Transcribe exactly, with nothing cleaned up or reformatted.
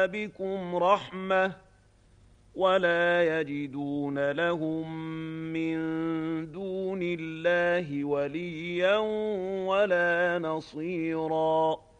بكم رحمة ولا يجدون لهم من دون الله وليا ولا نصيرا